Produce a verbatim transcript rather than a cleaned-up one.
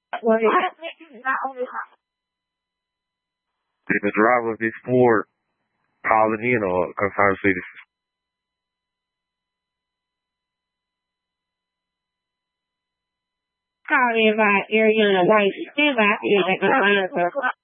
Well, did the driver of this Ford calling in or concerned citizens? Call me about area and white. Still about